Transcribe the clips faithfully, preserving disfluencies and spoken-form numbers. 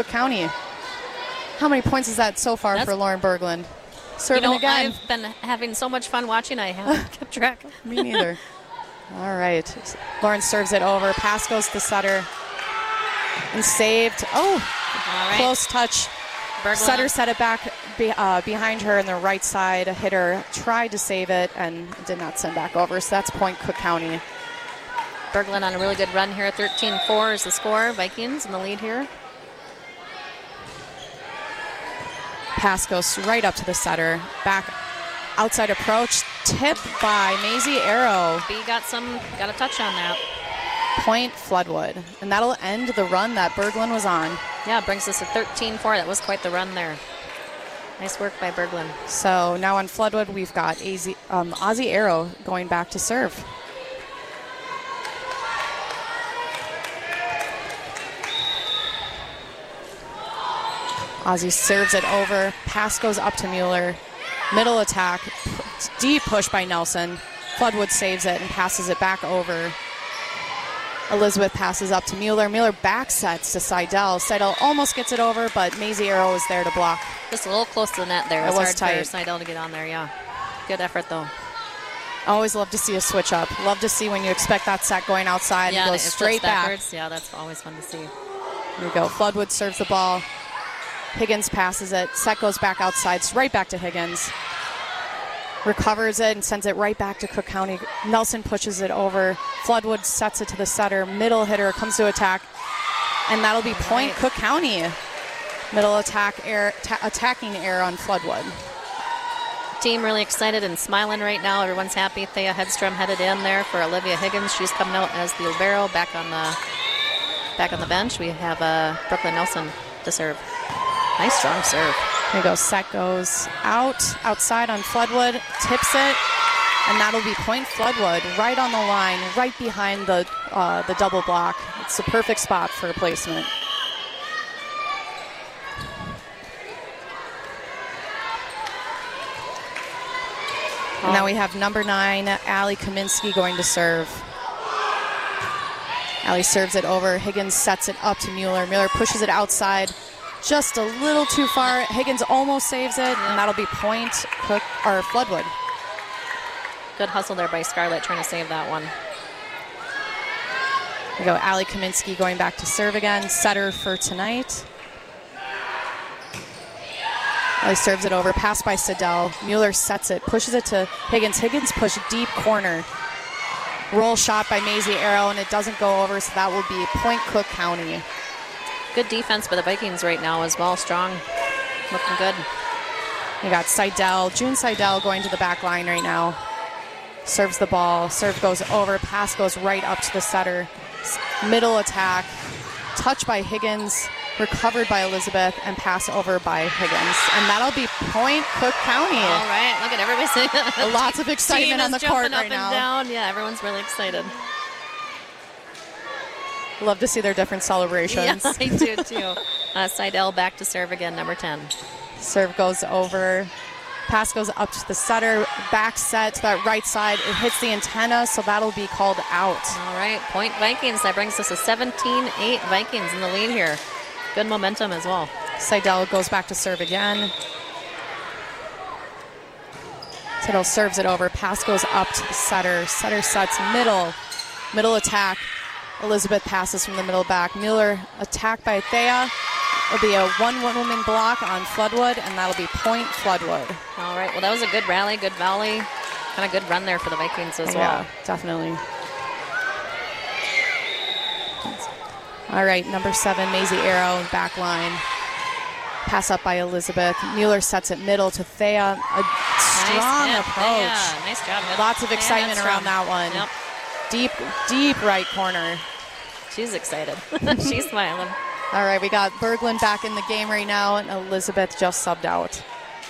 County. How many points is that so far That's, for Lauren Berglund? Serving you know, again. I've been having so much fun watching. I haven't kept track. Me neither. All right. Lauren serves it over. Pass goes to Sutter. And saved. Oh, right. Close touch. Berglund. Sutter set it back be, uh, behind her in the right side. A hitter tried to save it and did not send back over. So that's point Cook County. Berglund on a really good run here. thirteen four is the score. Vikings in the lead here. Pass goes right up to the setter. Back outside approach. Tip by Maisie Arrow. B got some, got a touch on that. Point Floodwood. And that'll end the run that Berglund was on. Yeah, it brings us to thirteen four. That was quite the run there. Nice work by Berglund. So now on Floodwood, we've got A Z, um, Ozzy Arrow going back to serve. Ozzy serves it over. Pass goes up to Mueller. Middle attack. Deep push by Nelson. Floodwood saves it and passes it back over. Elizabeth passes up to Mueller. Mueller back sets to Seidel. Seidel almost gets it over, but Maisie Arrow is there to block. Just a little close to the net there. It It was, was hard tight. for Seidel to get on there, yeah. Good effort, though. Always love to see a switch up. Love to see when you expect that set going outside yeah, and and goes it straight flips back. backwards. Yeah, that's always fun to see. Here we go. Floodwood serves the ball. Higgins passes it. Set goes back outside. It's right back to Higgins. Recovers it and sends it right back to Cook County. Nelson pushes it over. Floodwood sets it to the setter. Middle hitter comes to attack. And that'll be point right. Cook County. Middle attack air, ta- attacking air on Floodwood. Team really excited and smiling right now. Everyone's happy. Thea Hedstrom headed in there for Olivia Higgins. She's coming out as the libero. Back on the back on the bench, we have uh, Brooklyn Nelson to serve. Nice strong serve. Here we go. Set goes out, outside on Floodwood, tips it, and that'll be point Floodwood, right on the line, right behind the uh, the double block. It's the perfect spot for a placement. And now we have number nine, Allie Kaminsky, going to serve. Allie serves it over. Higgins sets it up to Mueller. Mueller pushes it outside. Just a little too far. Higgins almost saves it, and that'll be point Cook or Floodwood. Good hustle there by Scarlett trying to save that one. Here we go. Allie Kaminsky going back to serve again. Setter for tonight. Allie serves it over. Pass by Siddell. Mueller sets it. Pushes it to Higgins. Higgins push deep corner. Roll shot by Maisie Arrow, and it doesn't go over, so that will be point Cook County. Good defense by the Vikings right now as well. Strong. Looking good. We got Seidel, June Seidel going to the back line right now. Serves the ball. Serve goes over. Pass goes right up to the setter. Middle attack. Touch by Higgins. Recovered by Elizabeth and pass over by Higgins. And that'll be point Cook County. All right. Look at everybody saying Lots of excitement on the court right now. Down. Yeah, everyone's really excited. Love to see their different celebrations. Yeah, I do too. uh, Seidel back to serve again, number ten. Serve goes over. Pass goes up to the setter. Back set to that right side. It hits the antenna, so that'll be called out. All right, point Vikings. That brings us to seventeen eight Vikings in the lead here. Good momentum as well. Seidel goes back to serve again. Seidel serves it over. Pass goes up to the setter. Setter sets middle. Middle attack. Elizabeth passes from the middle back. Mueller attacked by Thea. It'll be a one-woman block on Floodwood, and that'll be point Floodwood. All right. Well, that was a good rally, good volley. Kind of good run there for the Vikings as yeah, well. Definitely. All right, number seven, Maisie Arrow, back line. Pass up by Elizabeth. Mueller sets it middle to Thea. A strong nice approach. Thea. Nice job. Lots of Thea excitement Hedstrom. around that one. Yep. Deep, deep right corner. She's excited. She's smiling. All right, we got Berglund back in the game right now, and Elizabeth just subbed out.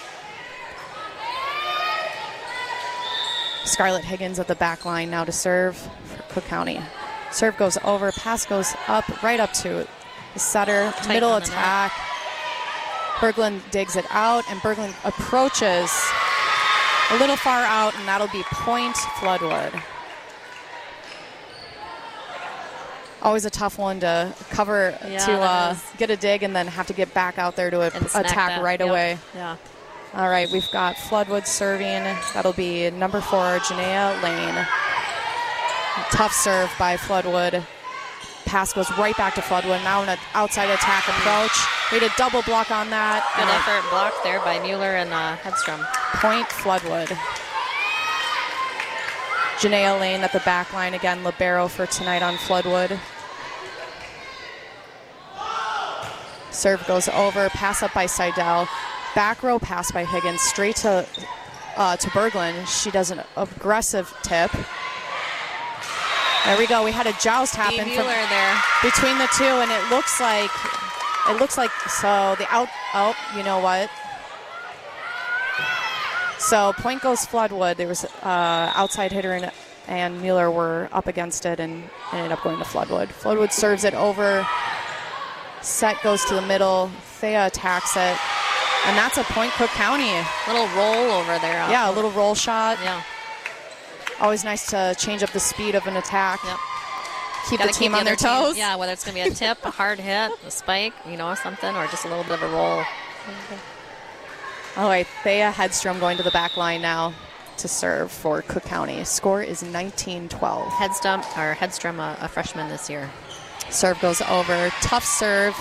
Scarlett Higgins at the back line now to serve for Cook County. Serve goes over, pass goes up, right up to the setter, Tight middle on the attack. Berglund digs it out, and Berglund approaches a little far out, and that'll be point Floodwood. Always a tough one to cover, Yeah, to that uh, is. get a dig and then have to get back out there to a- And snack attack that. right Yep. away. Yeah. All right, we've got Floodwood serving. That'll be number four, Janaea Lane. Tough serve by Floodwood. Pass goes right back to Floodwood. Now an outside attack approach. We had a double block on that. Good and effort blocked there by Mueller and uh, Hedstrom. Point Floodwood. Janaea Lane at the back line again, libero for tonight on Floodwood. Serve goes over, pass up by Seidel. Back row pass by Higgins, straight to uh, to Berglund. She does an aggressive tip. There we go. We had a joust happen Steve from Mueller there. between the two, and it looks like it looks like so the out. Oh, you know what? So point goes Floodwood. There was uh, outside hitter and, and Mueller were up against it and ended up going to Floodwood. Floodwood serves it over. Set goes to the middle. Thea attacks it. And that's a point Cook County. Little roll over there. Yeah, a little roll shot. Yeah. Always nice to change up the speed of an attack. Yep. Keep Gotta the team keep on their other team- toes. Yeah, whether it's going to be a tip, a hard hit, a spike, you know, something, or just a little bit of a roll. All right, Thea Hedstrom going to the back line now to serve for Cook County. Score is nineteen twelve. Hedstrom, or Hedstrom, a, a freshman this year. Serve goes over. Tough serve.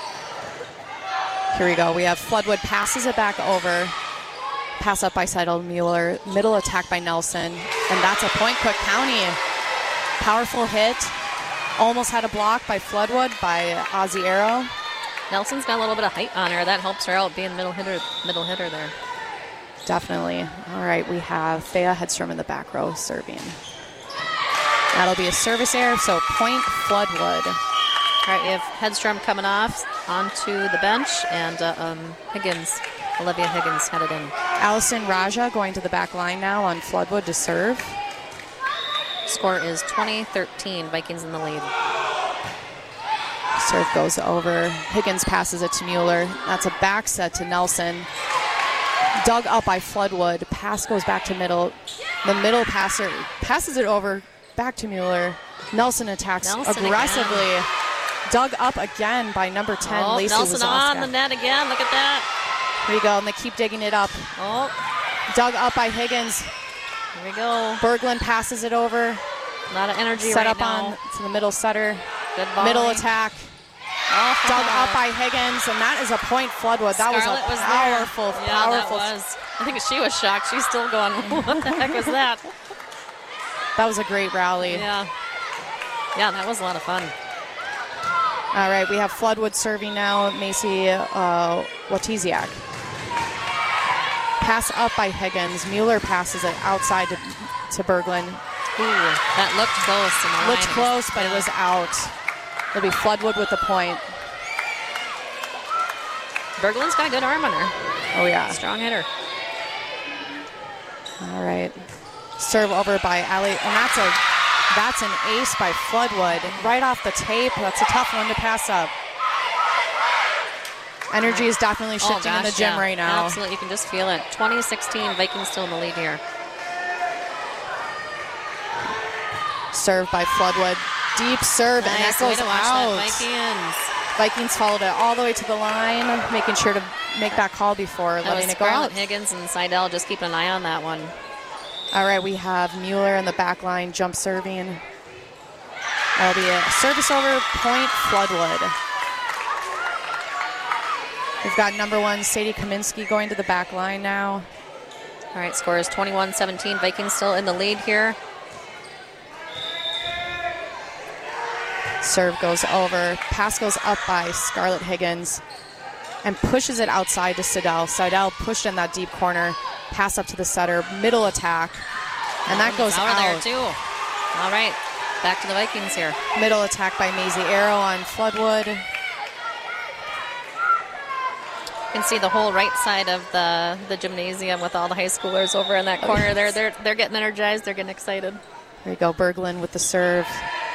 Here we go. We have Floodwood passes it back over. Pass up by Seidel Mueller. Middle attack by Nelson. And that's a point Cook County. Powerful hit. Almost had a block by Floodwood by Ozzy Arrow. Nelson's got a little bit of height on her. That helps her out being middle hitter, middle hitter there. Definitely. All right, we have Thea Hedstrom in the back row serving. That'll be a service error, so point Floodwood. All right, we have Hedstrom coming off onto the bench, and uh, um, Higgins, Olivia Higgins headed in. Allison Raja going to the back line now on Floodwood to serve. Score is twenty thirteen, Vikings in the lead. Serve goes over. Higgins passes it to Mueller. That's a back set to Nelson. Dug up by Floodwood. Pass goes back to middle. The middle passer passes it over back to Mueller. Nelson attacks Nelson aggressively. again. Dug up again by number ten, Oh, Lacey Nelson on the Wazowska. net again. Look at that. Here you go, and they keep digging it up. Oh, Dug up by Higgins. here we go. Berglund passes it over. A lot of energy Set right up now. on to the middle setter. Good ball. Middle attack. Oh, Dug up by Higgins, and that is a point Floodwood. That Scarlett was a was powerful, there. Yeah, powerful. that was. I think she was shocked. She's still going, what the heck was that? That was a great rally. Yeah. Yeah, that was a lot of fun. All right, we have Floodwood serving now. Macy uh, Watiziak. Pass up by Higgins. Mueller passes it outside to, to Berglund. Ooh, that looked close. In the Looked line. close, but Yeah. it was out. It'll be Floodwood with the point. Berglund's got a good arm on her. Oh, yeah. Strong hitter. All right. Serve over by Ali. And that's a that's an ace by Floodwood. Right off the tape. That's a tough one to pass up. Energy is definitely Oh, shifting in the gosh, gym yeah. right now. Absolutely, you can just feel it. twenty sixteen, Vikings still in the lead here. Serve by Floodwood. Deep serve, and that Nice way goes to watch out. that, Vikings. Vikings followed it all the way to the line, making sure to make that call before That letting was it go Scarlett out. Higgins and Seidel just keeping an eye on that one. All right, we have Mueller in the back line, jump serving. That'll be a service over, point Floodwood. We've got number one, Sadie Kaminsky, going to the back line now. All right, score is twenty-one seventeen. Vikings still in the lead here. Serve goes over. Pass goes up by Scarlett Higgins and pushes it outside to Seidel. Seidel pushed in that deep corner. Pass up to the setter. Middle attack. And that goes Out out. there, too. All right, back to the Vikings here. Middle attack by Maisie Arrow on Floodwood. You can see the whole right side of the, the gymnasium with all the high schoolers over in that corner. yes. They're, they're, they're getting energized. They're getting excited. There you go, Berglund with the serve.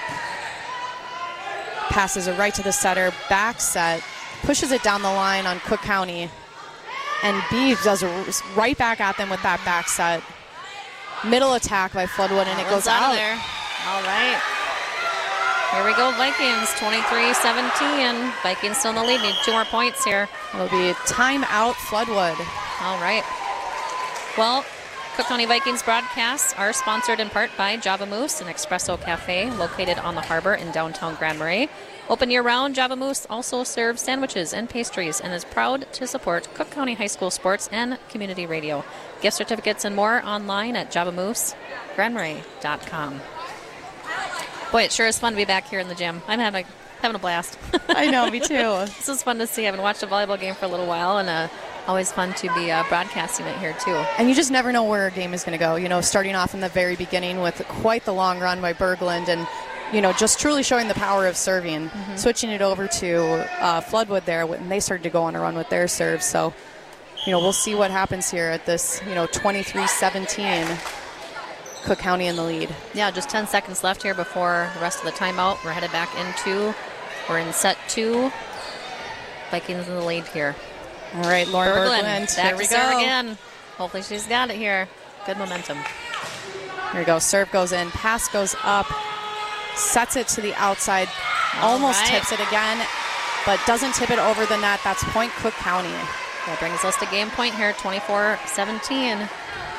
Passes it right to the setter. Back set. Pushes it down the line on Cook County. And B does a right back at them with that back set. Middle attack by Floodwood, and it That goes one's out out. of there. All right. Here we go, Vikings, twenty-three seventeen. Vikings still in the lead. Need two more points here. It'll be timeout Floodwood. All right. Well, Cook County Vikings broadcasts are sponsored in part by Java Moose, an espresso cafe located on the harbor in downtown Grand Marais. Open year-round, Java Moose also serves sandwiches and pastries and is proud to support Cook County High School sports and community radio. Gift certificates and more online at java moose grand marais dot com. Boy, it sure is fun to be back here in the gym. I'm having having a blast. I know, me too. This is fun to see. I haven't watched a volleyball game for a little while, and uh, always fun to be uh, broadcasting it here, too. And you just never know where a game is going to go. You know, starting off in the very beginning with quite the long run by Berglund and, you know, just truly showing the power of serving. Mm-hmm. Switching it over to uh, Floodwood there when they started to go on a run with their serves. So, you know, we'll see what happens here at this, you know, twenty-three seventeen. Cook County in the lead. Yeah, just ten seconds left here before the rest of the timeout. We're headed back into, we're in set two. Vikings in the lead here. All right, Lauren Berglund, Berglund. back Here we to serve go. again. Hopefully she's got it here. Good momentum. Here we go. Serve goes in. Pass goes up. Sets it to the outside. All Almost right. tips it again, but doesn't tip it over the net. That's point Cook County. That brings us to game point here, twenty-four seventeen.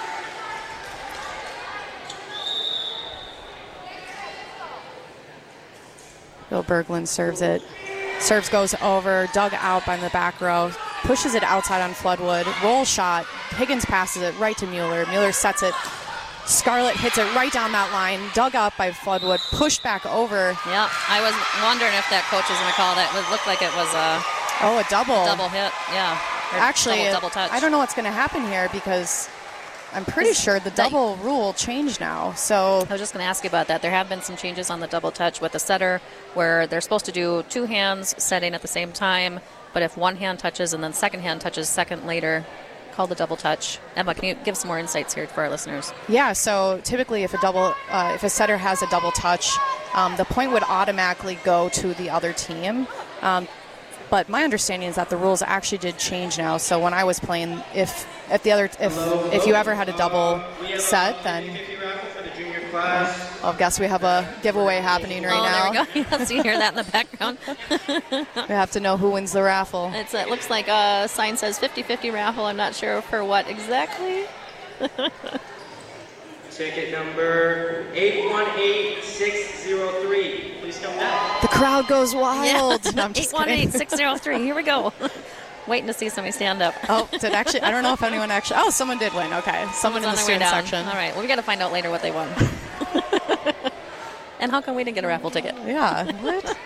Bill Berglund serves it. Serves goes over, dug out by the back row. Pushes it outside on Floodwood. Roll shot. Higgins passes it right to Mueller. Mueller sets it. Scarlett hits it right down that line. Dug up by Floodwood. Pushed back over. Yeah, I was wondering if that coach was going to call that. It looked like it was a Oh, a double. double hit. Yeah. Or Actually, double, double touch. I don't know what's going to happen here because I'm pretty sure the double rule changed now. So I was just going to ask you about that. There have been some changes on the double touch with the setter where they're supposed to do two hands setting at the same time, but if one hand touches and then second hand touches second later, call the double touch. Emma, can you give some more insights here for our listeners? yeah, so typically if a double, uh, if a setter has a double touch, um, the point would automatically go to the other team. Um, But my understanding is that the rules actually did change now. So when I was playing, if if the other if if you ever had a double set, then I guess we have a giveaway happening right oh, now. there we go. Yes, you hear that in the background. We have to know who wins the raffle. It's, it looks like a sign says fifty-fifty raffle. I'm not sure for what exactly. Ticket number eight one eight six zero three. Please come down. The crowd goes wild. No, I'm just eight one eight kidding. six zero three. Here we go. Waiting to see somebody stand up. Oh, did actually? I don't know if anyone actually. Oh, someone did win. Okay, someone in the on their way student down. section. All right. Well, we got to find out later what they won. And how come we didn't get a raffle ticket? Yeah. What?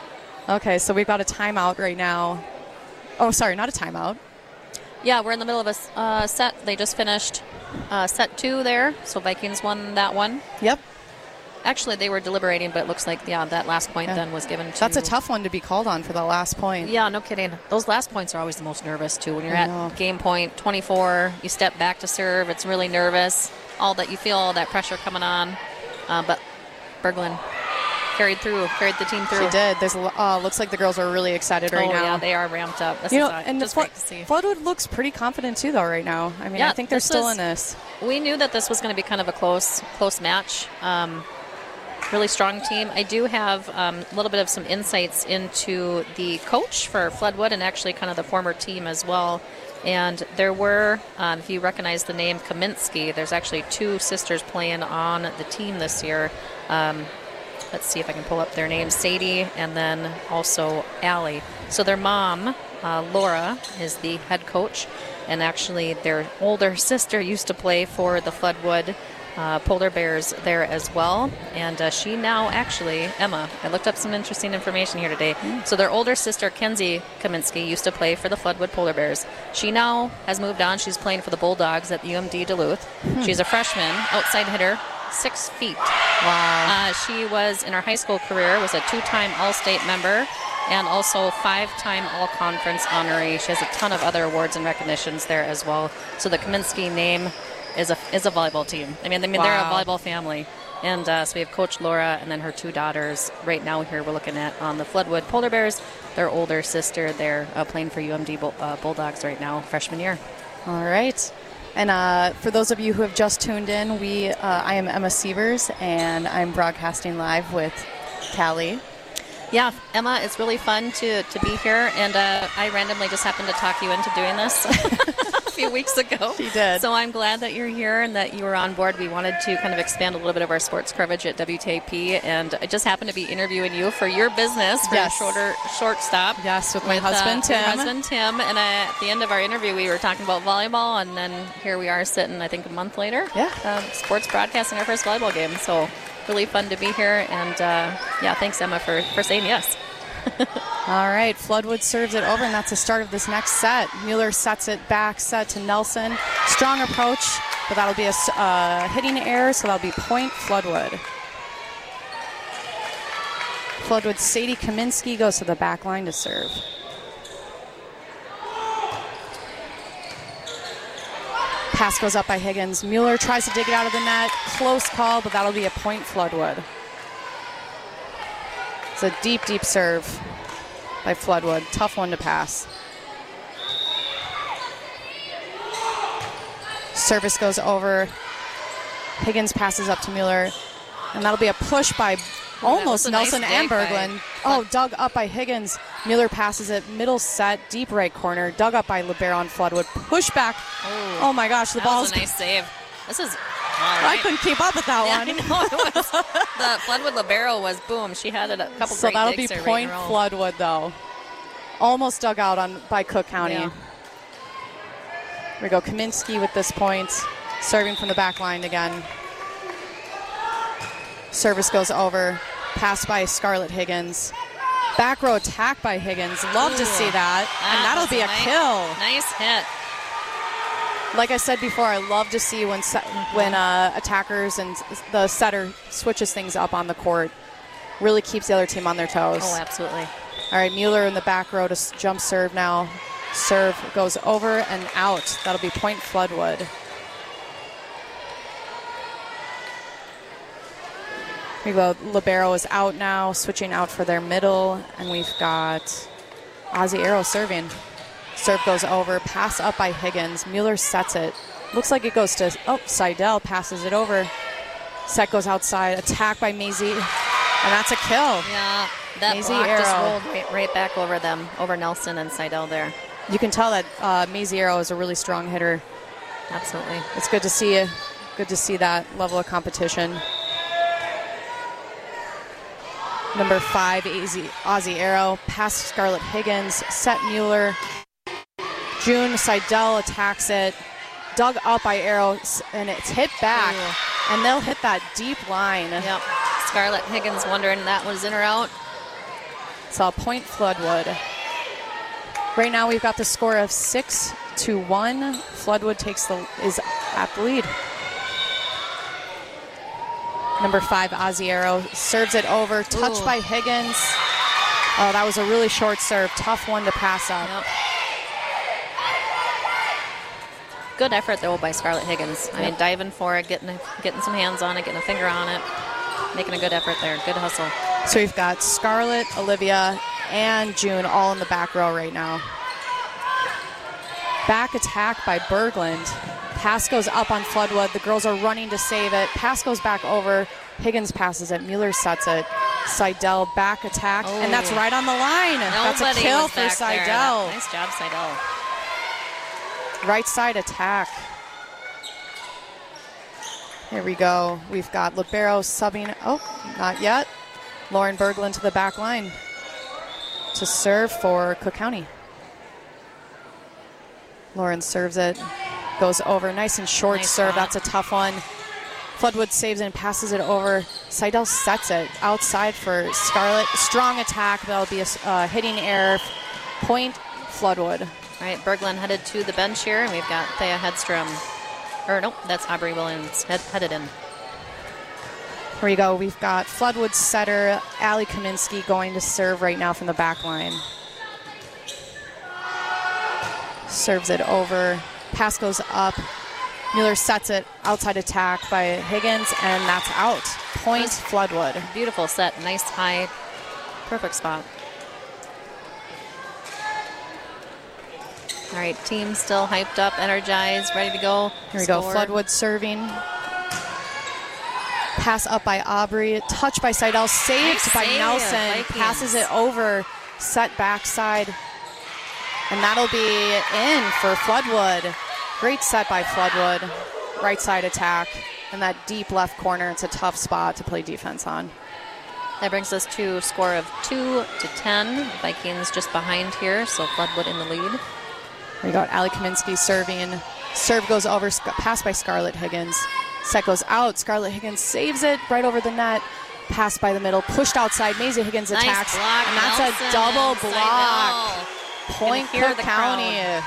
Okay, so we've got a timeout right now. Oh, sorry, not a timeout. Yeah, we're in the middle of a s- uh, set. They just finished uh, set two there, so Vikings won that one. Yep. Actually, they were deliberating, but it looks like, yeah, that last point Yeah. then was given to... That's a tough one to be called on for the last point. Yeah, no kidding. Those last points are always the most nervous, too. When you're I at know. game point twenty-four, you step back to serve, it's really nervous. All that you feel all that pressure coming on. Uh, but Berglund carried through, carried the team through. She did. There's a lo- uh, looks like the girls are really excited right oh, now. yeah, they are ramped up. This you know, is uh, and the just Flo- great to see. Floodwood looks pretty confident too, though, right now. I mean, Yeah, I think they're this still was- in this. We knew that this was going to be kind of a close, close match. Um, really strong team. I do have um, a little bit of some insights into the coach for Floodwood and actually kind of the former team as well. And there were, um, if you recognize the name Kaminsky, there's actually two sisters playing on the team this year. Um, let's see if I can pull up their names, Sadie and then also Allie. So their mom, uh, Laura, is the head coach. And actually their older sister used to play for the Floodwood uh, Polar Bears there as well. And uh, she now actually, Emma, I looked up some interesting information here today. Mm. So their older sister, Kenzie Kaminsky, used to play for the Floodwood Polar Bears. She now has moved on. She's playing for the Bulldogs at U M D Duluth. Mm. She's a freshman, outside hitter, six feet. Wow. Uh, she was, in her high school career, was a two-time All-State member and also five-time All-Conference honoree. She has a ton of other awards and recognitions there as well. So the Kaminsky name is a is a volleyball team. I mean, I mean they're a Wow. volleyball family. And uh, so we have Coach Laura and then her two daughters. Right now here we're looking at on the Floodwood Polar Bears, their older sister. They're uh, playing for U M D Bull, uh, Bulldogs right now, freshman year. All right. And uh, for those of you who have just tuned in, we uh, I am Emma Sievers, and I'm broadcasting live with Callie. Yeah, Emma, it's really fun to, to be here, and uh, I randomly just happened to talk you into doing this a few weeks ago. She did. So I'm glad that you're here and that you were on board. We wanted to kind of expand a little bit of our sports coverage at W T A P, and I just happened to be interviewing you for your business for Yes. a shorter short stop. Yes, with my husband, uh, Tim. Your husband, Tim, and uh, at the end of our interview, we were talking about volleyball, and then here we are sitting, I think, a month later. Yeah. Um, sports broadcasting our first volleyball game, so really fun to be here, and uh, yeah, thanks, Emma, for, for saying yes. All right, Floodwood serves it over, and that's the start of this next set. Mueller sets it back, set to Nelson. Strong approach, but that'll be a uh, hitting error, so that'll be point Floodwood. Floodwood Sadie Kaminsky goes to the back line to serve. Pass goes up by Higgins. Mueller tries to dig it out of the net. Close call, but that'll be a point Floodwood. It's a deep, deep serve by Floodwood. Tough one to pass. Service goes over. Higgins passes up to Mueller. And that'll be a push by almost a nice Nelson dig and by Berglund. Oh, dug up by Higgins. Mueller passes it. Middle set, deep right corner. Dug up by Libero and Floodwood. Push back. Oh, Oh my gosh, the that ball's... was a nice save. This is... All I right. couldn't keep up with that Yeah, one. I know it was. The Floodwood libero was boom. She had it a couple So great that'll be digs there right point in a row. Floodwood, though. Almost dug out on by Cook County. Yeah. Here we go. Kaminsky with this point. Serving from the back line again. Service goes over. Pass by Scarlett Higgins. Back row attack by Higgins. Love Ooh, to see that. that and that'll was be a nice, kill. Nice hit. Like I said before, I love to see when se- when uh, attackers and the setter switches things up on the court. Really keeps the other team on their toes. Oh, absolutely. All right, Mueller in the back row to s- jump serve now. Serve goes over and out. That'll be point Floodwood. Here we go. Libero is out now, switching out for their middle. And we've got Ozzy Arrow serving. Serve goes over. Pass up by Higgins. Mueller sets it. Looks like it goes to, oh, Seidel passes it over. Set goes outside. Attack by Maisie. And that's a kill. Yeah, that Maisie block just Arrow. rolled right, right back over them, over Nelson and Seidel there. You can tell that uh, Maisie Arrow is a really strong hitter. Absolutely. It's good to see you. Good to see that level of competition. Number five, Ozzy, Ozzy Arrow. Pass Scarlett Higgins. Set Mueller. June Seidel attacks it. Dug up by Arrow, and it's hit back. Ooh. And they'll hit that deep line. Yep. Scarlett Higgins wondering if that was in or out. So point Floodwood. Right now we've got the score of six to one. Floodwood takes the is at the lead. Number five, Ozzy Arrow serves it over. Touched Ooh. by Higgins. Oh, that was a really short serve. Tough one to pass up. Yep. Good effort, though, by Scarlett Higgins. I Yep. mean, diving for it, getting, getting some hands on it, getting a finger on it, making a good effort there. Good hustle. So we've got Scarlett, Olivia, and June all in the back row right now. Back attack by Berglund. Pass goes up on Floodwood. The girls are running to save it. Pass goes back over. Higgins passes it. Mueller sets it. Seidel back attack. And that's Oh. right on the line. That's a Nobody kill was for back there. Seidel. Nice job, Seidel. Right side attack. Here we go. We've got Libero subbing. Oh, not yet. Lauren Berglund to the back line to serve for Cook County. Lauren serves it. Goes over. Nice and short Nice serve. spot. That's a tough one. Floodwood saves it and passes it over. Seidel sets it outside for Scarlett. Strong attack. That'll be a uh, hitting error. Point Floodwood. All right, Berglund headed to the bench here, and we've got Thea Hedstrom. Or, nope, that's Aubrey Williams head, headed in. Here we go. We've got Floodwood setter, Allie Kaminsky going to serve right now from the back line. Serves it over. Pass goes up. Mueller sets it. Outside attack by Higgins, and that's out. Point Floodwood. Beautiful set. Nice high. Perfect spot. All right, team still hyped up, energized, ready to go. Here we go. Score. Floodwood serving. Pass up by Aubrey. Touch by Seidel. Saved Nice by save, Nelson. Vikings. Passes it over. Set backside. And that'll be in for Floodwood. Great set by Floodwood. Right side attack. And that deep left corner, it's a tough spot to play defense on. That brings us to a score of two to ten. Vikings just behind here, so Floodwood in the lead. We got Ali Kaminsky serving. Serve goes over, pass by Scarlett Higgins. Set goes out. Scarlett Higgins saves it right over the net. Pass by the middle, pushed outside. Maisie Higgins Nice attacks. block, and that's Nelson a double and block. Seidel. Point Can hear Cook the County. crowd.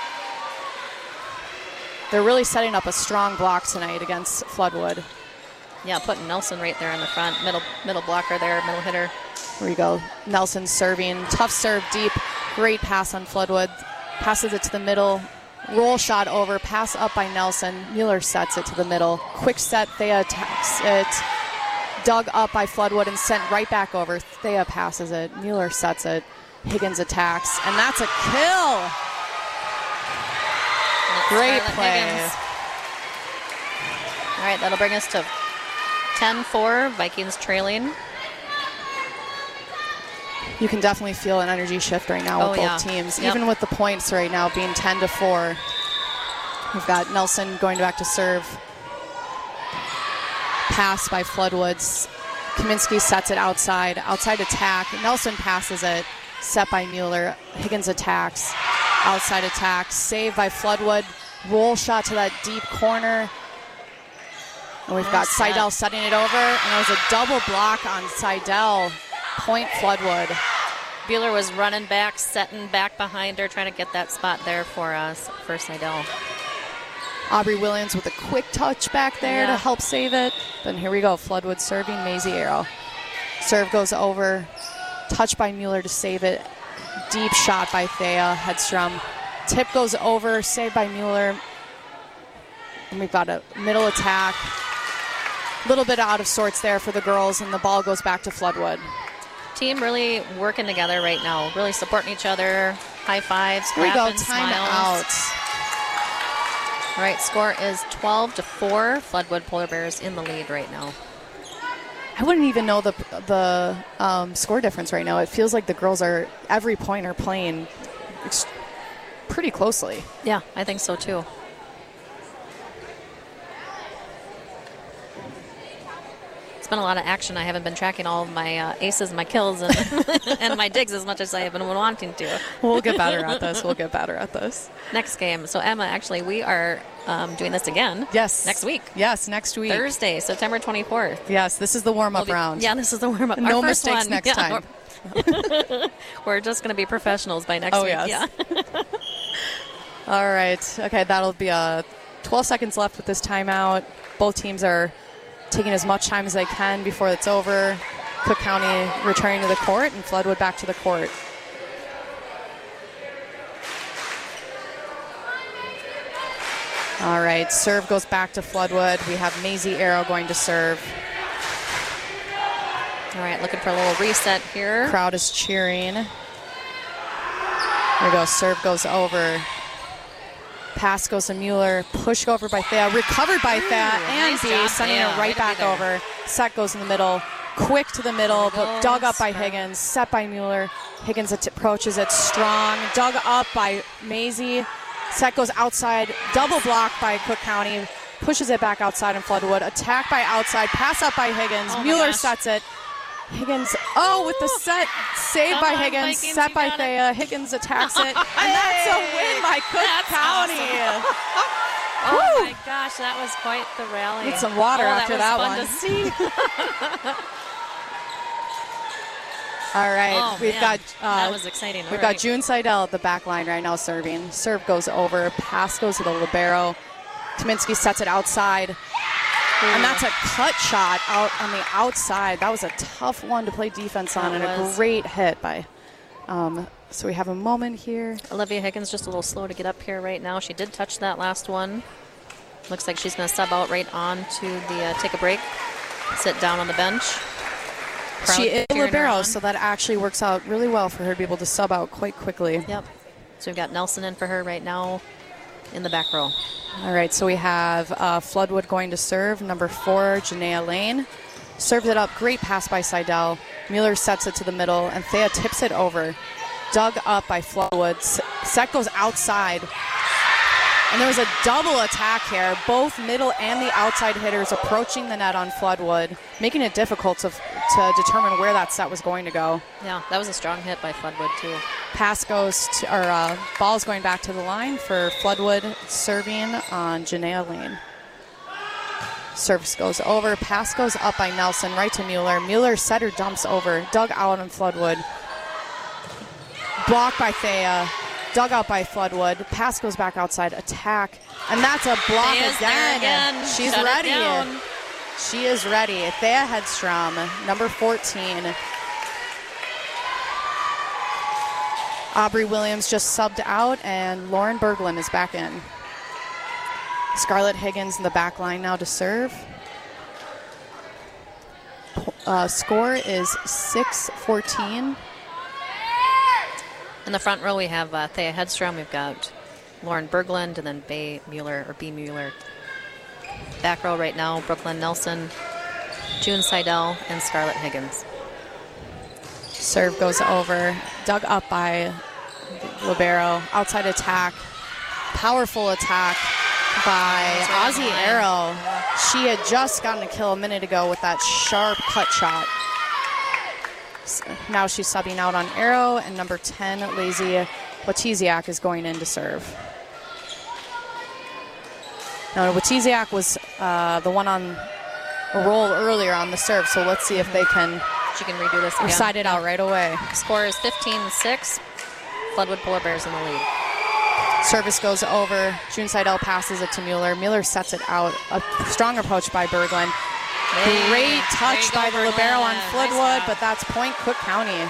They're really setting up a strong block tonight against Floodwood. Yeah, putting Nelson right there in the front. Middle middle blocker there, middle hitter. Here we go. Nelson serving. Tough serve deep. Great pass on Floodwood. Passes it to the middle. Roll shot over. Pass up by Nelson. Mueller sets it to the middle. Quick set. Thea attacks it. Dug up by Floodwood and sent right back over. Thea passes it. Mueller sets it. Higgins attacks. And that's a kill. Great Scarlett play. Higgins. All right, that'll bring us to ten four. Vikings trailing. You can definitely feel an energy shift right now Oh, with both yeah. teams. Yep. Even with the points right now being ten to four. We've got Nelson going back to serve. Pass by Floodwoods. Kaminsky sets it outside. Outside attack. Nelson passes it. Set by Mueller. Higgins attacks. Outside attack. Save by Floodwood. Roll shot to that deep corner. And we've got Nice set. Seidel setting it over. And it was a double block on Seidel. Point Floodwood. Bueller was running back, setting back behind her, trying to get that spot there for us for Seidel. Aubrey Williams with a quick touch back there Yeah. to help save it. Then here we go. Floodwood serving. Maisie Arrow. Serve goes over. Touch by Mueller to save it. Deep shot by Thea Hedstrom. Tip goes over. Saved by Mueller. And we've got a middle attack. A little bit out of sorts there for the girls, and the ball goes back to Floodwood. Team really working together right now, really supporting each other. High fives, Here we go. clapping, Time smiles. out. All right, score is twelve to four. Floodwood Polar Bears in the lead right now. I wouldn't even know the the um, score difference right now. It feels like the girls are every point are playing ex- pretty closely. Yeah, I think so too. It's been a lot of action. I haven't been tracking all of my uh, aces, my kills, and, and my digs as much as I have been wanting to. We'll get better at this. We'll get better at this. Next game. So, Emma, actually, we are um, doing this again. Yes. Next week. Yes, next week. Thursday, September twenty-fourth. Yes, this is the warm-up We'll be- round. Yeah, this is the warm-up. No Our first mistakes one. next Yeah. time. We're just going to be professionals by next Oh, week. yes. Yeah. All right. Okay, that'll be uh, twelve seconds left with this timeout. Both teams are taking as much time as they can before it's over. Cook County returning to the court and Floodwood back to the court. All right, serve goes back to Floodwood. We have Maisie Arrow going to serve. All right, looking for a little reset here. Crowd is cheering. There we go. Serve goes over. Pass goes to Mueller. Push over by Thea. Recovered by Thea and nice B, job, sending Thea. it Way to right be back there. over. Set goes in the middle. Quick to the middle, but Goes dug up by her. Higgins. Set by Mueller. Higgins at- approaches it strong. Dug up by Maisie. Set goes outside. Double block by Cook County. Pushes it back outside in Floodwood. Attack by outside. Pass up by Higgins. Oh my Mueller gosh. sets it. Higgins, oh, with the set, saved Come by on, Higgins, Vikings, set you by got it. Thea. Higgins attacks it, and that's a win by Cook That's County. Oh Woo. my gosh, that was quite the rally. Need some water oh, after that. that was one. fun to see. All right, Oh, we've man. got uh, that was exciting. All we've right. got June Seidel at the back line right now serving. Serve goes over, pass goes to the libero. Kaminsky sets it outside. And that's a cut shot out on the outside. That was a tough one to play defense on, That and was. a great hit by. Um, so we have a moment here. Olivia Higgins just a little slow to get up here right now. She did touch that last one. Looks like she's going to sub out right on to the uh, take a break, sit down on the bench. Crowd She is a cheering her libero, on. so that actually works out really well for her to be able to sub out quite quickly. Yep. So we've got Nelson in for her right now. in the back row. All right, so we have uh, Floodwood going to serve. Number four, Janaea Lane. Serves it up. Great pass by Seidel. Mueller sets it to the middle, and Thea tips it over. Dug up by Floodwood. S- set goes outside. And there was a double attack here. Both middle and the outside hitters approaching the net on Floodwood, making it difficult to, to determine where that set was going to go. Yeah, that was a strong hit by Floodwood, too. Pass goes to, or uh, ball's going back to the line for Floodwood, serving on Janaea Lane. Service goes over. Pass goes up by Nelson, right to Mueller. Mueller setter dumps over. Dug out on Floodwood. Blocked by Thea. Dug out by Floodwood. Pass goes back outside. Attack. And that's a block Thea's again. again. She's Shut it ready. down. She is ready. Thea Hedstrom, number fourteen. Aubrey Williams just subbed out, and Lauren Berglund is back in. Scarlett Higgins in the back line now to serve. Uh, score is six fourteen. In the front row, we have uh, Thea Hedstrom. We've got Lauren Berglund, and then Bay Mueller, or B. Mueller. Back row right now, Brooklyn Nelson, June Seidel, and Scarlett Higgins. Serve goes over. Dug up by Libero. Outside attack. Powerful attack by Right Ozzy Arrow. She had just gotten a kill a minute ago with that sharp cut shot. Now she's subbing out on Arrow, and number ten, Lazy Watiziak, is going in to serve. Now, Watiziak was uh, the one on a roll earlier on the serve, so let's see if they can She can redo this again. recite it out right away. Score is fifteen six. Floodwood Polar Bears in the lead. Service goes over. June Seidel passes it to Mueller. Mueller sets it out. A strong approach by Berglund. Hey, Great touch there by you go, the libero Berglund. on Nice Floodwood, job. but that's point Cook County.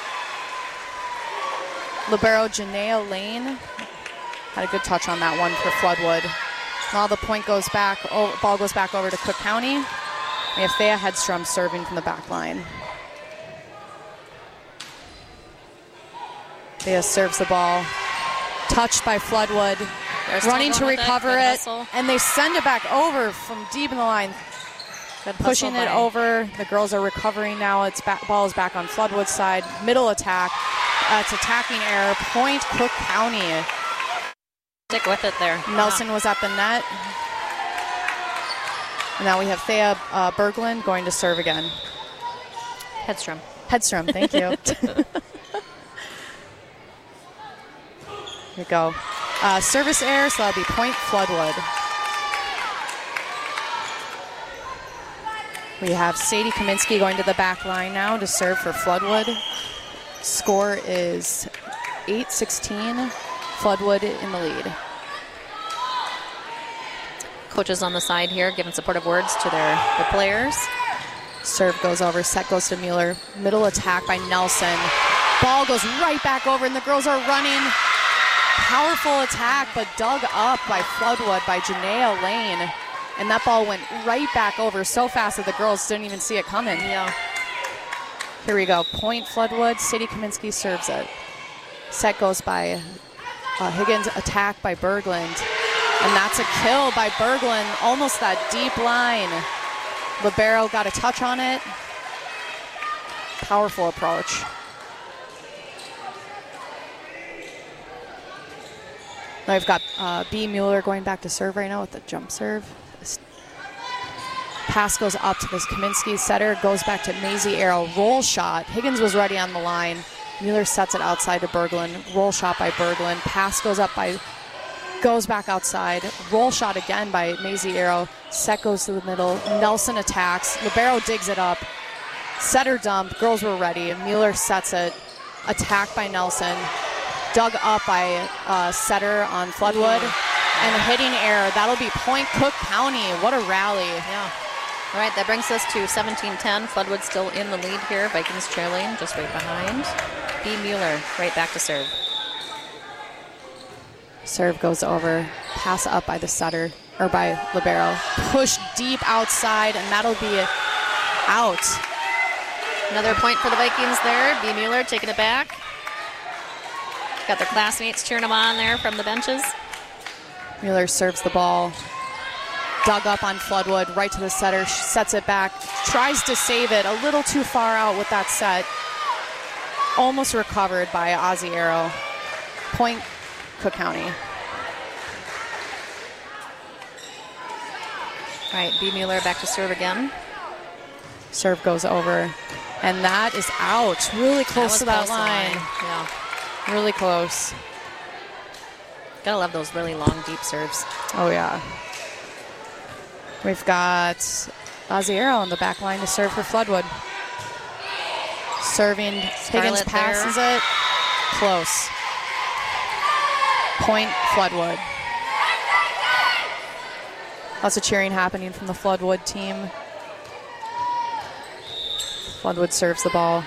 Libero Janaea Lane had a good touch on that one for Floodwood. Now the point goes back, oh, ball goes back over to Cook County. We have Thea Hedstrom serving from the back line. Thea serves the ball. Touched by Floodwood. They're still Running to going with recover Good it. hustle. And they send it back over from deep in the line. Good Pushing hustle it by- over. The girls are recovering now. It's back, ball is back on Floodwood's side. Middle attack. Uh, it's attacking error. Point Cook County. Stick with it there. Nelson was at the net. And now we have Thea uh, Berglund going to serve again. Hedstrom. Hedstrom, thank you. Here we go. Uh, service error, so that'll be point Floodwood. We have Sadie Kaminsky going to the back line now to serve for Floodwood. Score is eight sixteen. Floodwood in the lead. Coaches on the side here giving supportive words to their, their players. Serve goes over. Set goes to Mueller. Middle attack by Nelson. Ball goes right back over, and the girls are running. Powerful attack, but dug up by Floodwood by Janaea Lane. And that ball went right back over so fast that the girls didn't even see it coming. Yeah. Here we go. Point Floodwood. Sadie Kaminsky serves it. Set goes by uh, Higgins. Attack by Berglund. And that's a kill by Berglund. Almost that deep line. Libero got a touch on it. Powerful approach. Now we've got uh, B. Mueller going back to serve right now with the jump serve. This pass goes up to this Kaminsky setter. Goes back to Maisie Arrow. Roll shot. Higgins was ready on the line. Mueller sets it outside to Berglund. Roll shot by Berglund. Pass goes up by... Goes back outside. Roll shot again by Maisie Arrow. Set goes to the middle. Nelson attacks. Libero digs it up. Setter dump. Girls were ready. Mueller sets it. Attack by Nelson. Dug up by uh, Setter on Floodwood. And a hitting error. That'll be point Cook County. What a rally. Yeah. All right, that brings us to seventeen ten. Floodwood still in the lead here. Vikings trailing, just right behind. B. Mueller right back to serve. Serve goes over. Pass up by the setter, or by Libero. Push deep outside, and that'll be out. Another point for the Vikings there. B. Mueller taking it back. Got their classmates cheering them on there from the benches. Mueller serves the ball. Dug up on Floodwood, right to the setter, sets it back, tries to save it, a little too far out with that set. Almost recovered by Ozzy Arrow. Point, Cook County. All right, B. Mueller back to serve again. Serve goes over, and that is out. Really close to that close line. line. Yeah. Really close. Gotta love those really long, deep serves. Oh, yeah. We've got Ozzy Arrow on the back line to serve for Floodwood. Serving, Higgins Scarlett passes there. it. Close. Point, Floodwood. Lots of cheering happening from the Floodwood team. Floodwood serves the ball.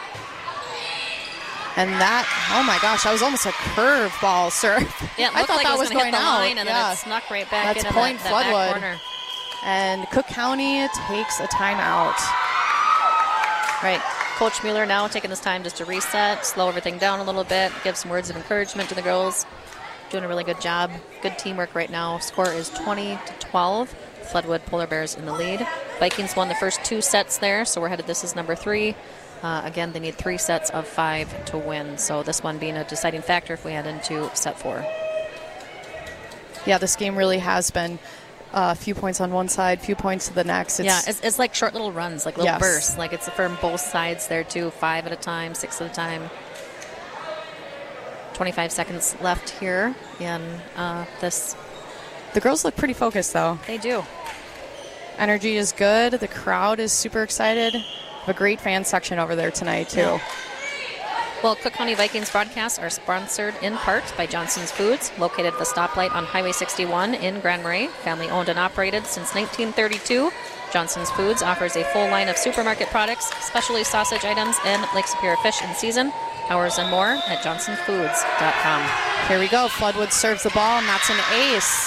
And that, oh my gosh, that was almost a curve ball serve. Yeah, it I looked thought like that it was, was going to hit the out. line, and yeah. then it snuck right back That's into point that, that Floodwood. back corner. And Cook County takes a timeout. Right. Coach Mueller now taking his time just to reset, slow everything down a little bit, give some words of encouragement to the girls. Doing a really good job. Good teamwork right now. Score is twenty to twelve. Floodwood Polar Bears in the lead. Vikings won the first two sets there, so we're headed. This is number three. Uh, again, they need three sets of five to win. So this one being a deciding factor if we head into set four. Yeah, this game really has been a uh, few points on one side, few points to the next. It's, yeah, it's, it's like short little runs, like little yes. bursts. Like it's from both sides there too. Five at a time, six at a time. twenty-five seconds left here in uh, this. The girls look pretty focused, though. They do. Energy is good. The crowd is super excited. A great fan section over there tonight, too. Yeah. Well, Cook County Vikings broadcasts are sponsored in part by Johnson's Foods, located at the stoplight on Highway sixty-one in Grand Marais. Family owned and operated since nineteen thirty-two. Johnson's Foods offers a full line of supermarket products, specialty sausage items, and Lake Superior fish in season. Hours and more at johnson foods dot com. Here we go. Floodwood serves the ball, and that's an ace.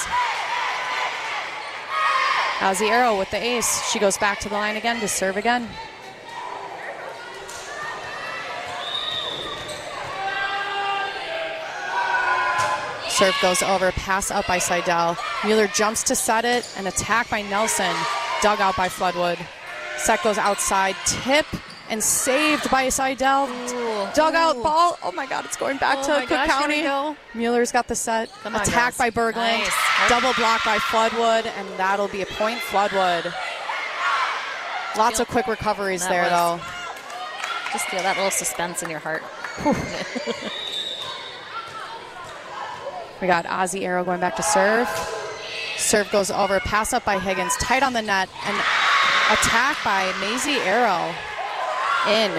Ozzy Arrow with the ace. She goes back to the line again to serve again. Serve goes over, pass up by Seidel. Mueller jumps to set it, an attack by Nelson, dug out by Floodwood. Set goes outside, tip, and saved by Seidel. Ooh, dug ooh. out ball. Oh my God, it's going back Oh to my Cook gosh, County. here we go. Mueller's got the set. Come on, attack girls. by Berglund. Nice. Double block by Floodwood, and that'll be a point Floodwood. Lots of quick recoveries That there, was- though. Just feel that little suspense in your heart. We got Ozzy Arrow going back to serve. Serve goes over, pass up by Higgins, tight on the net, and attack by Maisie Arrow. In.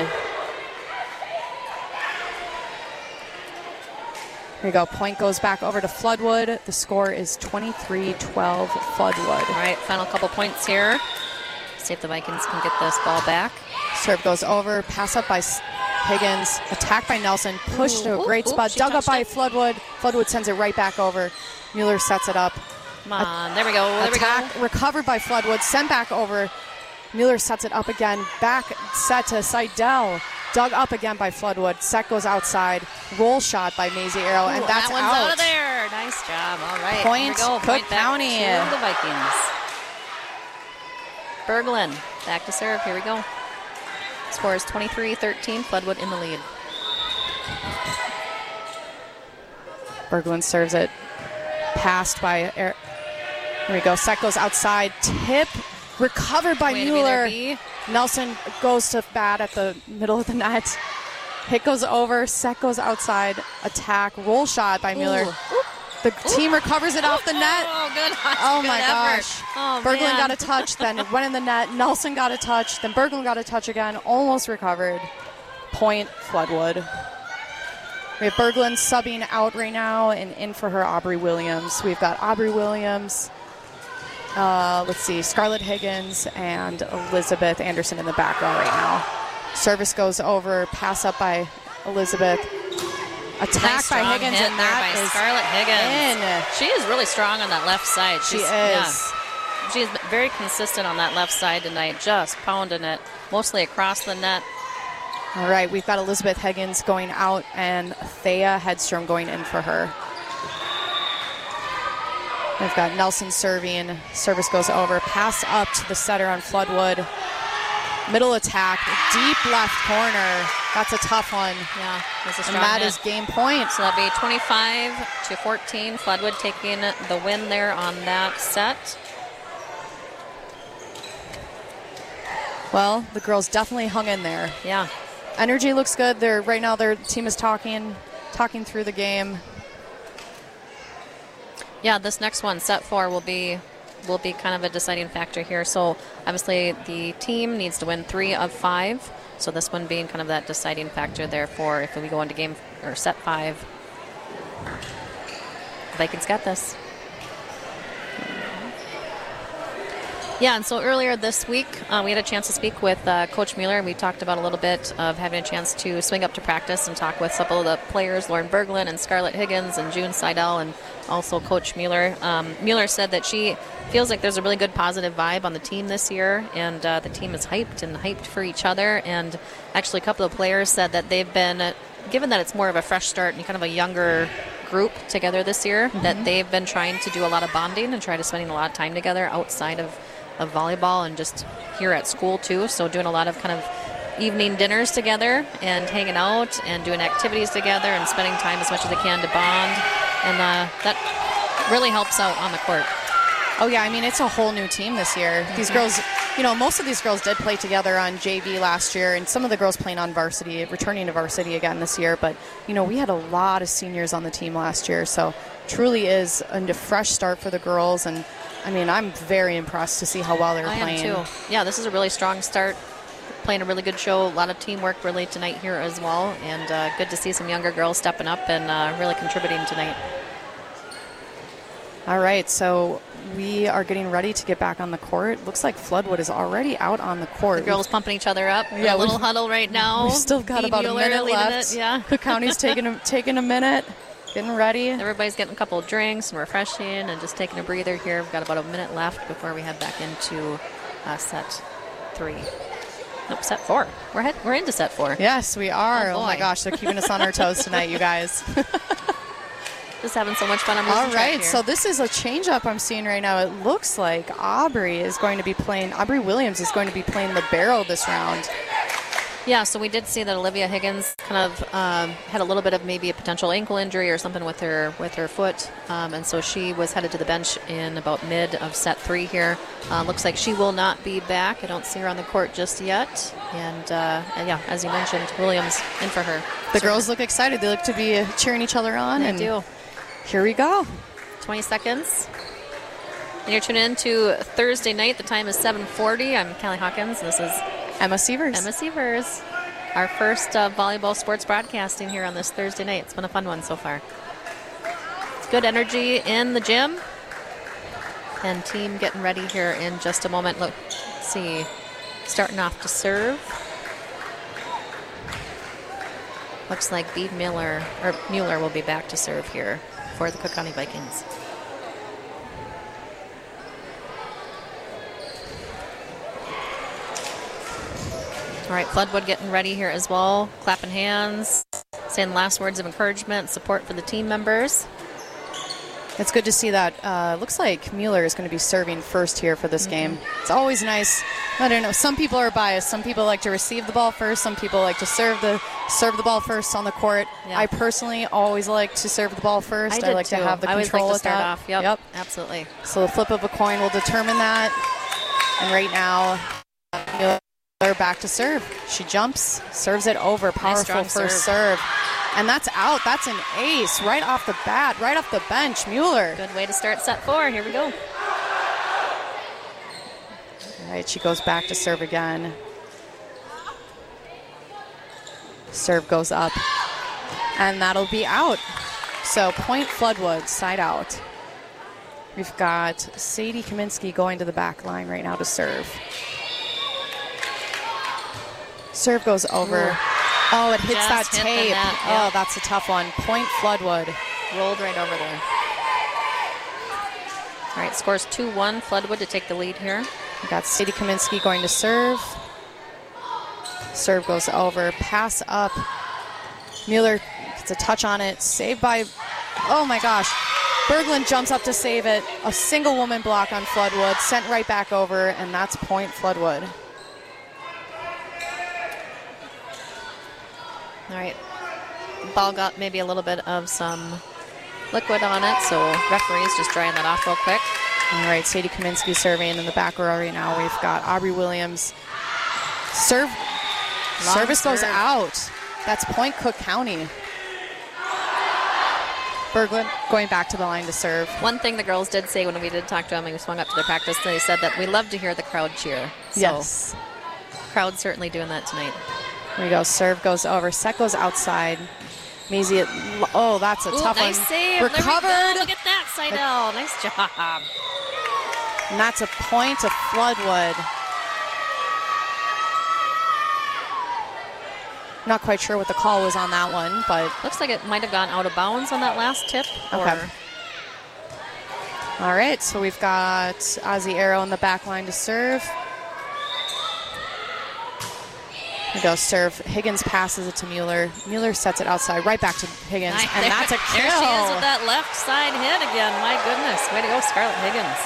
Here we go. Point goes back over to Floodwood. The score is twenty-three twelve Floodwood. All right, final couple points here. See if the Vikings can get this ball back. Serve goes over, pass up by Higgins, attack by Nelson, pushed to a Ooh, great ooh, spot, she dug up touched by it. Floodwood. Floodwood sends it right back over. Mueller sets it up. Come on, there we go, there attack, we go. recovered by Floodwood, sent back over. Mueller sets it up again, back set to Seidel. Dug up again by Floodwood. Set goes outside. Roll shot by Maisie Arrow, and Ooh, that's that one's out. out of there. Nice job. All right. Point, here we go. Cook Point back County. to the Vikings. Berglund back to serve. Here we go. Score is twenty-three thirteen. Floodwood in the lead. Berglund serves it. Passed by. Here we go. Set goes outside. Tip. Recovered by Way to be Mueller. there, B. Nelson goes to bat at the middle of the net. Hit goes over. Set goes outside. Attack. Roll shot by Mueller. Ooh. The team recovers it off the net. Oh, good. Oh good my effort. gosh. Oh, Berglund man. got a touch, then it went in the net. Nelson got a touch, then Berglund got a touch again. Almost recovered. Point Floodwood. We have Berglund subbing out right now, and in for her Aubrey Williams. We've got Aubrey Williams, uh, let's see, Scarlett Higgins, and Elizabeth Anderson in the back row right now. Service goes over, pass up by Elizabeth. Attack Nice by strong Higgins, hit and there that by is Scarlett Higgins. in. She is really strong on that left side. She She's, is. Yeah. She's very consistent on that left side tonight, just pounding it, mostly across the net. All right, we've got Elizabeth Higgins going out and Thea Hedstrom going in for her. We've got Nelson serving. Service goes over. Pass up to the setter on Floodwood. Middle attack. Deep left corner. That's a tough one. Yeah, that's a strong And that hit. is game point. So that'll be twenty-five to fourteen. Floodwood taking the win there on that set. Well, the girls definitely hung in there. Yeah. Energy looks good. They're right now their team is talking talking through the game. Yeah, this next one, set four, will be will be kind of a deciding factor here. So obviously the team needs to win three of five. So this one being kind of that deciding factor there for if we go into game or set five. Vikings got this. Yeah, and so earlier this week, uh, we had a chance to speak with uh, Coach Mueller, and we talked about a little bit of having a chance to swing up to practice and talk with several of the players, Lauren Berglund and Scarlett Higgins and June Seidel, and also Coach Mueller. Um, Mueller said that she feels like there's a really good positive vibe on the team this year, and uh, the team is hyped and hyped for each other. And actually, a couple of players said that they've been, uh, given that it's more of a fresh start and kind of a younger group together this year, mm-hmm. that they've been trying to do a lot of bonding and try to spending a lot of time together outside of of volleyball and just here at school too. So doing a lot of kind of evening dinners together and hanging out and doing activities together and spending time as much as they can to bond. And uh, that really helps out on the court. Oh, yeah. I mean, it's a whole new team this year. Mm-hmm. These girls, you know, most of these girls did play together on J V last year, and some of the girls playing on varsity, returning to varsity again this year. But, you know, we had a lot of seniors on the team last year. So truly is a fresh start for the girls. And I mean, I'm very impressed to see how well they're I playing. am too. Yeah, this is a really strong start. Playing a really good show. A lot of teamwork really tonight here as well. And uh, good to see some younger girls stepping up and uh, really contributing tonight. All right, so we are getting ready to get back on the court. Looks like Floodwood is already out on the court. The girls we've, pumping each other up. Yeah, a little huddle right now. We've still got Dee about Mueller a minute left. It, yeah. Cook County's taking a, taking a minute. Getting ready. Everybody's getting a couple of drinks and refreshing and just taking a breather here. We've got about a minute left before we head back into uh, set three. Nope, set four. We're head, we're into set four. Yes, we are. Oh, oh my gosh, they're keeping us on our toes tonight, you guys. Just having so much fun. I'm losing All track right, here. so this is a change-up I'm seeing right now. It looks like Aubrey is going to be playing, Aubrey Williams is going to be playing the barrel this round. Yeah, so we did see that Olivia Higgins kind of um, had a little bit of maybe a potential ankle injury or something with her with her foot, um, and so she was headed to the bench in about mid of set three here. Uh, looks like she will not be back. I don't see her on the court just yet. And, uh, and yeah, as you mentioned, Williams in for her. The girls look excited. They look to be cheering each other on. They and do. Here we go. twenty seconds. And you're tuning in to Thursday night. The time is seven forty. I'm Callie Hawkins. This is Emma Sievers. Emma Sievers. Our first uh, volleyball sports broadcasting here on this Thursday night. It's been a fun one so far. It's good energy in the gym. And team getting ready here in just a moment. Look, let's see. Starting off to serve. Looks like Bede Miller, or Mueller will be back to serve here for the Cook County Vikings. All right, Floodwood getting ready here as well. Clapping hands, saying last words of encouragement, support for the team members. It's good to see that. Uh, looks like Mueller is going to be serving first here for this mm-hmm. game. It's always nice. I don't know. Some people are biased. Some people like to receive the ball first. Some people like to serve the serve the ball first on the court. Yeah. I personally always like to serve the ball first. I, did I like too. to have the I control always like to start that. off. Yep, yep, absolutely. So the flip of a coin will determine that. And right now, Mueller back to serve. She jumps, serves it over. Powerful nice first serve. serve. And that's out. That's an ace right off the bat, right off the bench. Mueller. Good way to start set four. Here we go. All right, she goes back to serve again. Serve goes up. And that'll be out. So point Floodwood, side out. We've got Sadie Kaminsky going to the back line right now to serve. Serve goes over. Ooh. Oh, it hits Just that hit tape. Net, yeah. Oh, that's a tough one. Point Floodwood. Rolled right over there. All right, scores two one. Floodwood to take the lead here. We got Sadie Kaminsky going to serve. Serve goes over. Pass up. Mueller gets a touch on it. Saved by, oh my gosh. Berglund jumps up to save it. A single woman block on Floodwood, sent right back over, and that's point Floodwood. All right. Ball got maybe a little bit of some liquid on it, so referees just drying that off real quick. All right, Sadie Kaminsky serving in the back row right now. We've got Aubrey Williams. Serve. Long Service goes serve. out. That's point Cook County. Berglund going back to the line to serve. One thing the girls did say when we did talk to them and we swung up to their practice, they said that we love to hear the crowd cheer. So Yes. crowd's certainly doing that tonight. Here we go. Serve goes over. Set goes outside. Maisie, oh, that's a Ooh, tough nice one. save. Recovered. There we go. Look at that, Seidel. Nice job. And that's a point to Floodwood. Not quite sure what the call was on that one, but Looks like it might have gone out of bounds on that last tip. Okay. Or all right. So we've got Ozzy Arrow in the back line to serve. Here we go, serve. Higgins passes it to Mueller. Mueller sets it outside, right back to Higgins, Nice. and There- that's a kill. There she is with that left side hit again. My goodness. Way to go, Scarlett Higgins.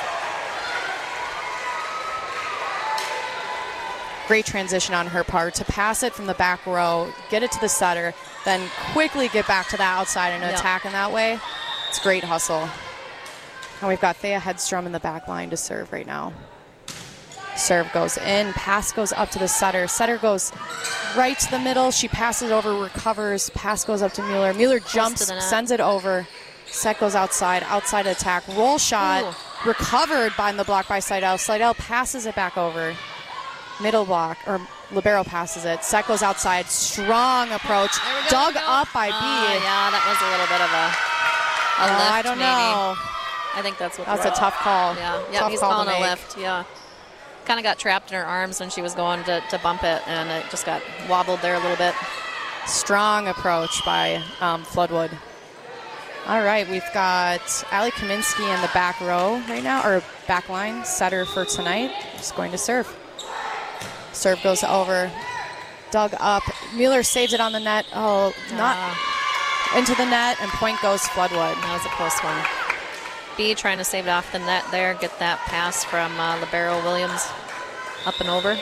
Great transition on her part to pass it from the back row, get it to the setter, then quickly get back to the outside and Yep. attack in that way. It's great hustle. And we've got Thea Hedstrom in the back line to serve right now. Serve goes in, pass goes up to the setter. Setter goes right to the middle. She passes over, recovers. Pass goes up to Mueller. Mueller jumps, to the net. sends it over. Set goes outside, outside attack. Roll shot, Ooh. recovered by the block by Seidel. Seidel passes it back over. Middle block, or libero passes it. Set goes outside. Strong approach. There we go, Dug there we go. up by B. Oh, yeah, that was a little bit of a, a Oh, lift, I don't maybe. know. I think that's what That's the a tough call. Yeah, yeah, Tough he's call to calling a make. lift. Yeah, kind of got trapped in her arms when she was going to, to bump it, and it just got wobbled there a little bit. Strong approach by um, Floodwood. All right, we've got Allie Kaminsky in the back row right now, or back line, setter for tonight. Just going to serve. Serve goes over, dug up. Mueller saves it on the net. Oh, not Ah, into the net, and point goes Floodwood. that was a close one. B trying to save it off the net there, get that pass from uh, libero Williams up and over.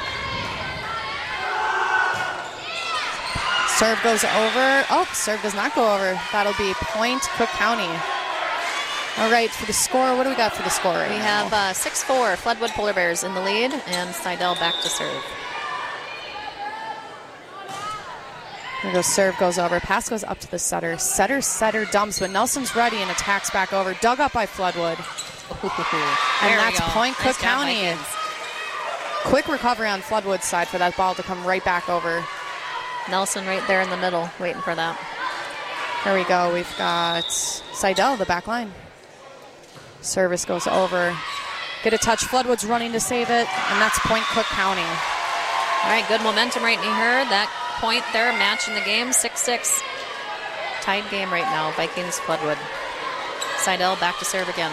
Serve goes over. Oh, serve does not go over. That'll be point Cook County. All right, for the score, what do we got for the score right We now? have uh, six four Floodwood Polar Bears in the lead, and Seidel back to serve. Here goes serve goes over. Pass goes up to the setter. Setter, setter dumps, but Nelson's ready and attacks back over. Dug up by Floodwood. There And we that's go. point Nice Cook job, County. Vikings. Quick recovery on Floodwood's side for that ball to come right back over. Nelson right there in the middle, waiting for that. Here we go. We've got Seidel, the back line. Service goes over. Get a touch. Floodwood's running to save it, and that's point Cook County. All right, good momentum right in here. That point there, match in the game, six six. Tied game right now, Vikings Floodwood. Seidel back to serve again.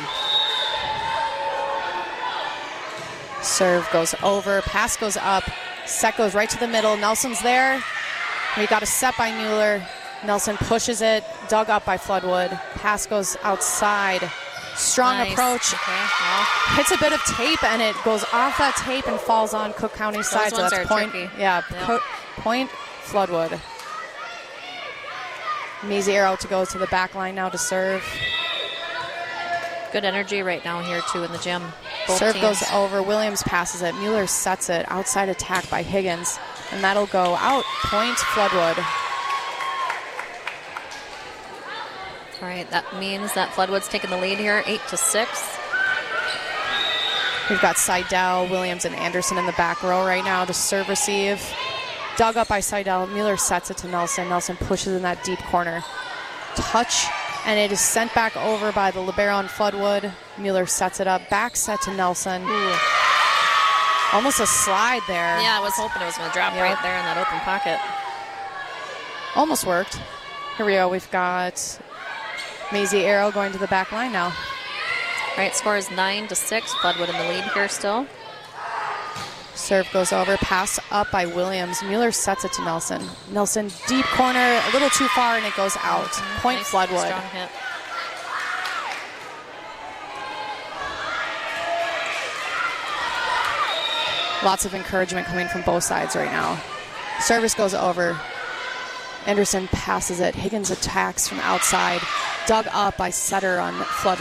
Serve goes over. Pass goes up. Set goes right to the middle. Nelson's there. We got a set by Mueller. Nelson pushes it. Dug up by Floodwood. Pass goes outside. Strong Nice. approach. Okay, well, Hits a bit of tape, and it goes off that tape and falls on Cook County's side. So ones that's are point. tricky. Yeah, Yep. co- point Floodwood. Maisie Arrow to go to the back line now to serve. good energy right now here, too, in the gym. Both Serve teams. goes over. Williams passes it. Mueller sets it. Outside attack by Higgins. And that'll go out. Point Floodwood. All right, that means that Floodwood's taking the lead here, eight to six. We've got Seidel, Williams, and Anderson in the back row right now to serve receive. Dug up by Seidel. Mueller sets it to Nelson. Nelson pushes in that deep corner. Touch, and it is sent back over by the libero on Floodwood. Mueller sets it up. Back set to Nelson. Ooh. Almost a slide there. Yeah, I was hoping it was going to drop Yep. right there in that open pocket. Almost worked. Here we go. We've got Maisie Arrow going to the back line now. All right, score is nine to six. Floodwood in the lead here still. Serve goes over. Pass up by Williams. Mueller sets it to Nelson. Nelson, deep corner, a little too far, and it goes out. Point Nice, Floodwood. Strong hit. Lots of encouragement coming from both sides right now. Service goes over. Anderson passes it. Higgins attacks from outside. Dug up by setter on Flood